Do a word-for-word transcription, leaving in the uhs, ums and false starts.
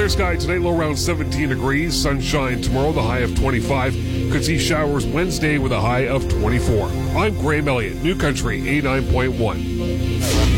Clear sky tonight, low around seventeen degrees. Sunshine tomorrow, the high of twenty-five. Could see showers Wednesday with a high of twenty-four. I'm Graham Elliott, New Country eighty-nine point one.